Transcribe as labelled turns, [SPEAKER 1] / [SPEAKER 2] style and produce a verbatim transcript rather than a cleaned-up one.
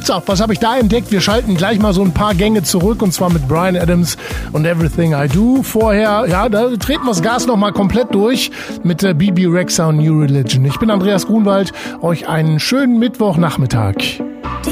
[SPEAKER 1] So, was habe ich da entdeckt? Wir schalten gleich mal so ein paar Gänge zurück und zwar mit Bryan Adams und Everything I Do. Vorher, ja, da treten wir das Gas nochmal komplett durch mit äh, Bebe Rexha und New Religion. Ich bin Andreas Grunwald, euch einen schönen Mittwochnachmittag.